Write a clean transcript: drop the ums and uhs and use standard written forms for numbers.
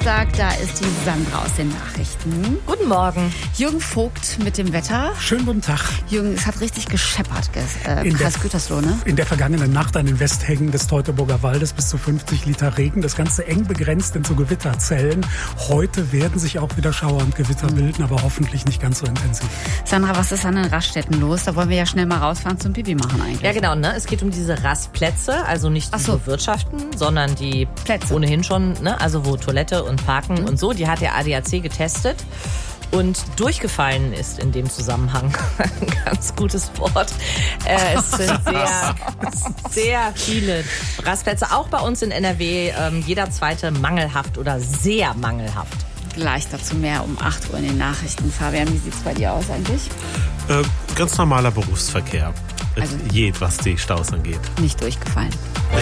Dienstag, da ist die Sandra aus den Nachrichten. Guten Morgen. Jürgen Vogt mit dem Wetter. Schönen guten Tag. Jürgen, es hat richtig gescheppert, Kreis Gütersloh, ne? In der vergangenen Nacht an den Westhängen des Teutoburger Waldes bis zu 50 Liter Regen. Das Ganze eng begrenzt in so Gewitterzellen. Heute werden sich auch wieder Schauer und Gewitter bilden, aber hoffentlich nicht ganz so intensiv. Sandra, was ist an den Raststätten los? Da wollen wir ja schnell mal rausfahren zum Pipi machen eigentlich. Ja genau, ne? Es geht um diese Rastplätze, also nicht die Bewirtschaften, sondern die Plätze ohnehin schon, ne? Also wo Toilette und Parken und so. Die hat der ADAC getestet. Und durchgefallen ist in dem Zusammenhang ein ganz gutes Wort. Es sind sehr viele Rastplätze, auch bei uns in NRW. Jeder zweite mangelhaft oder sehr mangelhaft. Gleich dazu mehr um 8 Uhr in den Nachrichten. Fabian, wie sieht's bei dir aus eigentlich? Ganz normaler Berufsverkehr. Also was die Staus angeht. Nicht durchgefallen.